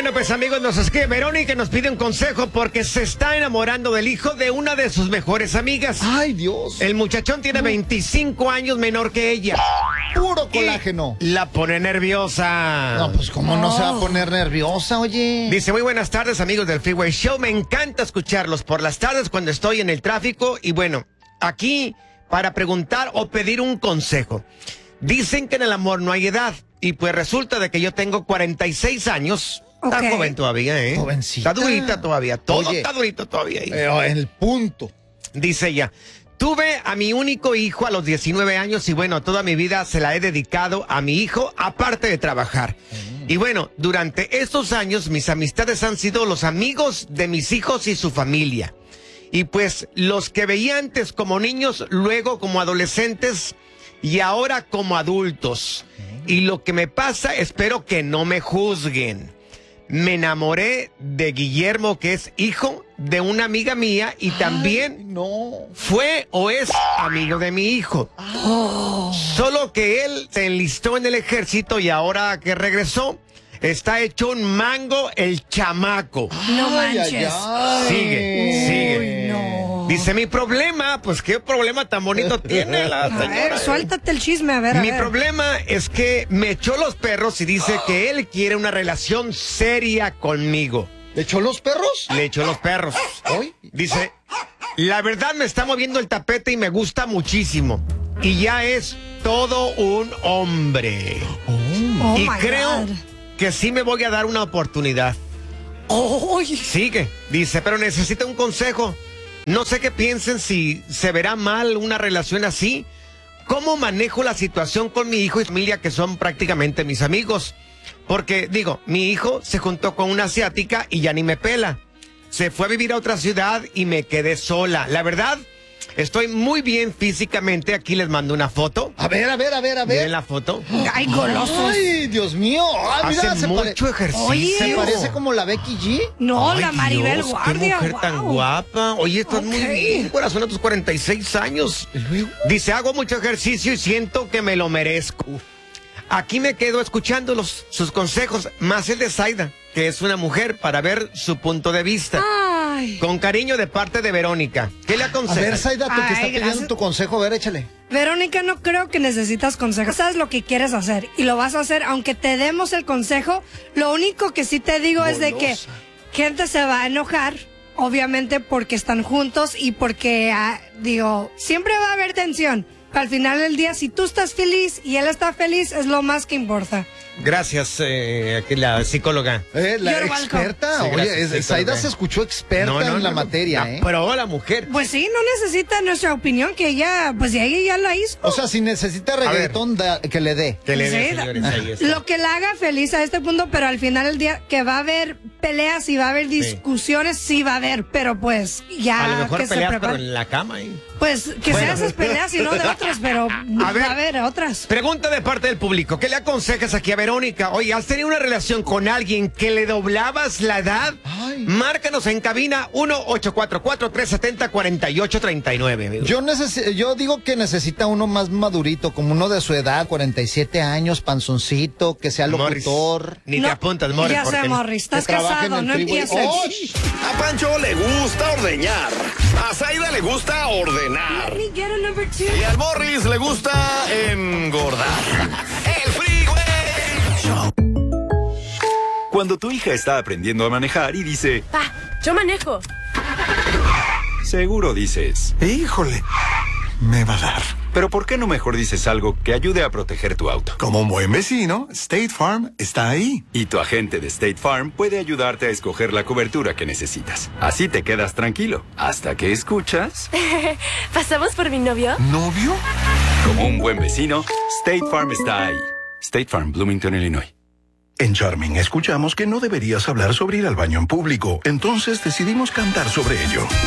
Bueno, pues amigos, nos escribe Verónica y nos pide un consejo porque se está enamorando del hijo de una de sus mejores amigas. ¡Ay, Dios! El muchachón tiene 25 años menor que ella. Puro colágeno. Y la pone nerviosa. No, pues cómo no se va a poner nerviosa, oye. Dice, muy buenas tardes, amigos del Freeway Show. Me encanta escucharlos por las tardes cuando estoy en el tráfico. Y bueno, aquí para preguntar o pedir un consejo. Dicen que en el amor no hay edad. Y pues resulta de que yo tengo 46 años. Está joven todavía, ¿eh? Jovencita. Está durita todavía. Todo Oye, está durito todavía ahí. Pero en el punto. Dice ella, tuve a mi único hijo a los 19 años y bueno, toda mi vida se la he dedicado a mi hijo, aparte de trabajar. Y bueno, durante estos años mis amistades han sido los amigos de mis hijos y su familia. Y pues los que veía antes como niños, luego como adolescentes y ahora como adultos. Y lo que me pasa, espero que no me juzguen. Me enamoré de Guillermo, que es hijo de una amiga mía y también fue o es amigo de mi hijo. Solo que él se enlistó en el ejército y ahora que regresó, está hecho un mango el chamaco. No manches. Sigue. Uy, no. Dice, mi problema, pues qué problema tan bonito tiene la señora. A ver, suéltate el chisme, a ver. Mi problema es que me echó los perros y dice que él quiere una relación seria conmigo. ¿Le echó los perros? Le echó los perros. ¿Hoy? Dice, la verdad me está moviendo el tapete y me gusta muchísimo. Y ya es todo un hombre. Oh, y my creo God. que sí me voy a dar una oportunidad. Sigue, dice, pero necesita un consejo. No sé qué piensen si se verá mal una relación así. ¿Cómo manejo la situación con mi hijo y familia que son prácticamente mis amigos? Porque, digo, mi hijo se juntó con una asiática y ya ni me pela. Se fue a vivir a otra ciudad y me quedé sola. La verdad, estoy muy bien físicamente. Aquí les mando una foto. A ver. Miren la foto. Ay, golosos. Ay, Dios mío. Ay, mira, Hace mucho ejercicio. Oye, se parece como la Becky G. No, Ay, la Maribel Dios, Guardia. qué mujer tan wow. guapa. Oye, estás muy bien, corazón, a tus 46 años. Dice, hago mucho ejercicio y siento que me lo merezco. Aquí me quedo escuchando sus consejos, más el de Zaida, que es una mujer, para ver su punto de vista. Ay. Con cariño de parte de Verónica. ¿Qué le A aconsejas? ver, Zaida, tú que Ay, estás pidiendo gracias. tu consejo, a ver, échale. Verónica, no creo que necesitas consejos. Sabes lo que quieres hacer y lo vas a hacer aunque te demos el consejo. Lo único que sí te digo es de que gente se va a enojar, obviamente porque están juntos y porque, siempre va a haber tensión. Pero al final del día, si tú estás feliz y él está feliz, es lo más que importa. Gracias, aquí la psicóloga. La You're welcome. experta. Sí, Oye, gracias, Zaida psicóloga. se escuchó experta en la materia, ¿eh? Pero la mujer. Pues sí, no necesita nuestra opinión, que ella, pues ella ya la hizo. O sea, si necesita reggaetón, que le dé. Que le dé, Sí, señores, ahí está. lo que la haga feliz a este punto, pero al final del día que va a haber peleas y va a haber discusiones, sí va a haber, pero pues ya A lo mejor que se peleas pero prepare. en la cama. Pues que sean esas peleas y no de otras, pero va a haber otras. Pregunta de parte del público. ¿Qué le aconsejas aquí a Verónica? Oye, ¿has tenido una relación con alguien que le doblabas la edad? Ay. Márcanos en cabina 1-844-370-4839. Yo digo que necesita uno más madurito, como uno de su edad, 47 años, panzoncito, que sea locutor. Morris, ni te apuntas, Morris. Ya sé, porque Morris, estás que trabaje casado, en no el freeway. empieces. ¡Oh! A Pancho le gusta ordeñar. A Zaida le gusta ordenar. Let me get a number two. Y al Morris le gusta engordar. El Freeway Show. Cuando tu hija está aprendiendo a manejar y dice, Pa, yo manejo. seguro dices, Híjole, me va a dar. pero ¿por qué no mejor dices algo que ayude a proteger tu auto? Como un buen vecino, State Farm está ahí. Y tu agente de State Farm puede ayudarte a escoger la cobertura que necesitas. Así te quedas tranquilo, hasta que escuchas... ¿Pasamos por mi novio? ¿Novio? Como un buen vecino, State Farm está ahí. State Farm, Bloomington, Illinois. En Charming escuchamos que no deberías hablar sobre ir al baño en público, entonces decidimos cantar sobre ello.